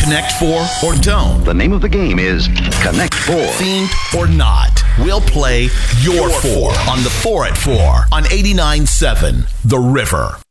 Connect 4 or don't? The name of the game is Connect 4. Themed or not, we'll play your 4 on the 4 at 4 on 89.7 The River.